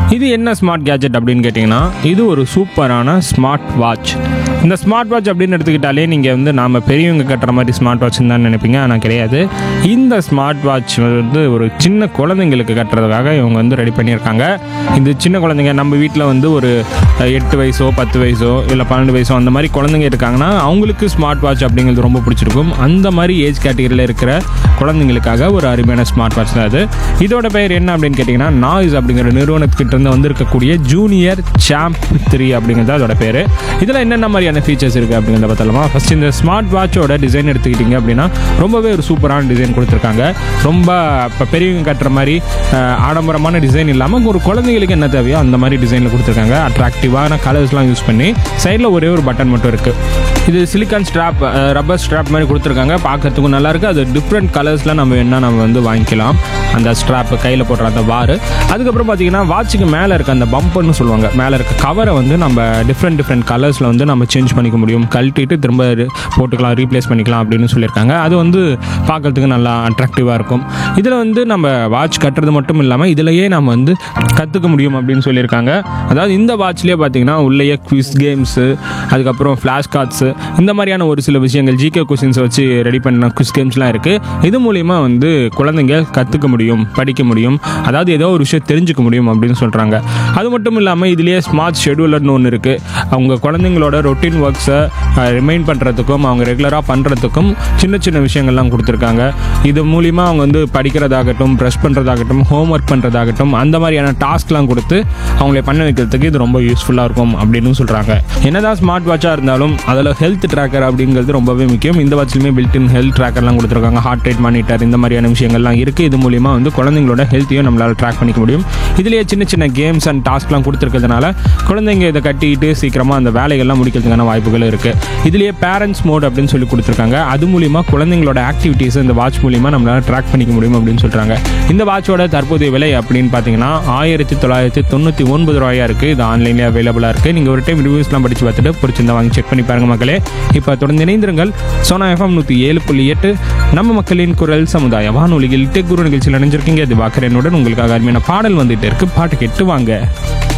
இது என்ன smart gadget அப்படின்னு கேட்டிங்கன்னா, இது ஒரு சூப்பரான ஸ்மார்ட் வாட்ச். இந்த ஸ்மார்ட் வாட்ச் அப்படின்னு எடுத்துக்கிட்டாலே நீங்கள் வந்து நாம் பெரியவங்க கட்டுற மாதிரி ஸ்மார்ட் வாட்ச்னு தான் நினைப்பீங்க. ஆனால் கிடையாது. இந்த ஸ்மார்ட் வாட்ச் வந்து ஒரு சின்ன குழந்தைங்களுக்கு கட்டுறதுக்காக இவங்க வந்து ரெடி பண்ணியிருக்காங்க. இந்த சின்ன குழந்தைங்க நம்ம வீட்டில் வந்து ஒரு 8 வயசோ 10 வயசோ இல்லை 12 வயசோ அந்த மாதிரி குழந்தைங்க இருக்காங்கன்னா அவங்களுக்கு ஸ்மார்ட் வாட்ச் அப்படிங்கிறது ரொம்ப பிடிச்சிருக்கும். அந்த மாதிரி ஏஜ் கேட்டகரியில் இருக்கிற குழந்தைங்களுக்காக ஒரு அருமையான ஸ்மார்ட் வாட்ச் தான் அது. இதோட பெயர் என்ன அப்படின்னு கேட்டிங்கன்னா, நாய்ஸ் அப்படிங்கிற நிறுவனத்துக்கிட்ட இருந்து வந்திருக்கக்கூடிய ஜூனியர் சாம்ப் 3 அப்படிங்கிறது அதோட பேர். இதில் என்னென்ன மாதிரியான ஃபீச்சர்ஸ் இருக்குது அப்படிங்கிறத பார்த்தலாமா. ஃபஸ்ட் இந்த ஸ்மார்ட் வாட்சோட டிசைன் எடுத்துக்கிட்டிங்க அப்படின்னா ரொம்பவே ஒரு சூப்பரான டிசைன் கொடுத்துருக்காங்க. ரொம்ப இப்போ பெரியவங்க கட்டுற மாதிரி ஆடம்பரமான டிசைன் இல்லாமல் ஒரு குழந்தைங்களுக்கு என்ன தேவையோ அந்த மாதிரி டிசைனில் கொடுத்துருக்காங்க. அட்ராக்டிவான கலர்ஸ்லாம் யூஸ் பண்ணி சைடில் ஒரே ஒரு பட்டன் மட்டும் இருக்குது. இது சிலிக்கான் ஸ்ட்ராப், ரப்பர் ஸ்ட்ராப் மாதிரி கொடுத்துருக்காங்க. பார்க்கறதுக்கும் நல்லாயிருக்கு. அது டிஃப்ரெண்ட் கலர்ஸில் நம்ம வேணால் நம்ம வந்து வாங்கிக்கலாம். அந்த ஸ்ட்ராப்பு கையில் போடுற அந்த வார். அதுக்கப்புறம் பார்த்தீங்கன்னா வாட்சுக்கு மேலே இருக்க அந்த பம்பர்னு சொல்லுவாங்க, மேலே இருக்க கவரை வந்து நம்ம டிஃப்ரெண்ட் கலர்ஸில் வந்து நம்ம சேஞ்ச் பண்ணிக்க முடியும். கழட்டிட்டு திரும்ப போட்டுக்கலாம், ரீப்ளேஸ் பண்ணிக்கலாம் அப்படின்னு சொல்லியிருக்காங்க. அது வந்து பார்க்கறதுக்கு நல்லா அட்ராக்டிவாக இருக்கும். இதில் வந்து நம்ம வாட்ச் கட்டுறது மட்டும் இல்லாமல் இதிலையே நம்ம வந்து கற்றுக்க முடியும் அப்படின்னு சொல்லியிருக்காங்க. அதாவது இந்த வாட்ச்லேயே பார்த்தீங்கன்னா உள்ளேயே குவிஸ் கேம்ஸு, அதுக்கப்புறம் ஃப்ளாஷ் கார்ட்ஸு, இந்த மாதிரியான ஒரு சில விஷயங்கள் ஜிகே கொஸ்டின்ஸை வச்சு ரெடி பண்ண குவிஸ் கேம்ஸ்லாம் இருக்குது. இது மூலிமா வந்து குழந்தைங்க கற்றுக்க முடியும், படிக்க முடியும், அதாவது ஏதோ ஒரு விஷயம் தெரிஞ்சுக்க முடியும் அப்படின்னு சொல்கிறாங்க. அது மட்டும் இல்லாமல் இதுலேயே ஸ்மார்ட் ஷெடியூலர்னு ஒன்று இருக்குது. அவங்க குழந்தைங்களோட ரொட்டீன் ஒர்க்ஸை ரிமைண்ட் பண்ணுறதுக்கும் அவங்க ரெகுலராக பண்ணுறதுக்கும் சின்ன சின்ன விஷயங்கள்லாம் கொடுத்துருக்காங்க. இது மூலிமா அவங்க வந்து படிக்கிறதாகட்டும், ப்ரெஷ் பண்ணுறதாகட்டும், ஹோம் ஒர்க் பண்ணுறதாகட்டும், அந்த மாதிரியான டாஸ்க்லாம் கொடுத்து அவங்களே பண்ண வைக்கிறதுக்கு இது ரொம்ப யூஸ்ஃபுல்லாக இருக்கும் அப்படின்னு சொல்கிறாங்க. என்னதான் ஸ்மார்ட் வாட்சாக இருந்தாலும் அதில் ஹெல்த் ட்ராக்கர் அப்படிங்கிறது ரொம்பவே முக்கியம். இந்த வாட்ச்லையுமே பில்டின் ஹெல்த் ட்ராக்கர்லாம் கொடுத்துருக்காங்க. ஹார்ட் ரேட் மானிட்டர், இந்த மாதிரியான விஷயங்கள்லாம் இருக்குது. இது மூலிமா வந்து குழந்தைங்களோட ஹெல்த்தையும் நம்மளால் ட்ராக் பண்ணிக்க முடியும். இதுலேயே சின்ன சின்ன கேம்ஸ் அண்ட் டாஸ்க்லாம் கொடுத்துருக்கிறதுனால குழந்தைங்க இதை கட்டிட்டு சீக்கிரமாக அந்த வேலைகள்லாம் முடிக்கிறதுக்கான வாய்ப்புகள் இருக்குது. இதுலேயே பேரண்ட்ஸ் மோட் அப்படின்னு சொல்லி கொடுத்துருக்காங்க. அது மூலிமா குழந்தைங்களோட ஆக்டிவிட்டீஸ் இந்த வாட்ச் மூலிமா நம்மளால் ட்ராக் பண்ணிக்க முடியும் அப்படின்னு சொல்கிறாங்க. இந்த வாட்சோட தற்போதைய விலை அப்படின்னு பார்த்தீங்கன்னா 1999 ரூபாயாக இருக்குது. இது ஆன்லைன்லேயே அவைலபிளாக இருக்குது. நீங்கள் ஒரு டைம் ரிவ்யூஸ்லாம் படித்து பார்த்துட்டு பிடிச்சிருந்தா வாங்கி செக் பண்ணி பாருங்கள் மக்களே. இப்போ தொடர்ந்து இணைந்திருங்கள். சோனா FM 107.8 நம்ம மக்களின் குரல் சமுதாய வானொலியில் டெக் குரு நிகழ்ச்சியில் இணைஞ்சிருக்கீங்க. அது வாக்கரனுடன் உங்களுக்காக அருமையான பாடல் வந்துட்டு இருக்கு. பாட்டு கேட்டு வாங்க.